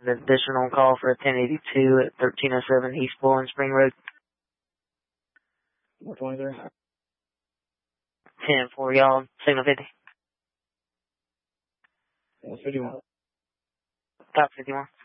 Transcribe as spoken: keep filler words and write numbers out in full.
An additional call for a ten eighty-two at thirteen oh seven East Bowling Spring Road. four twenty-three. ten four, y'all. Signal fifty. fifty-one. Top fifty-one.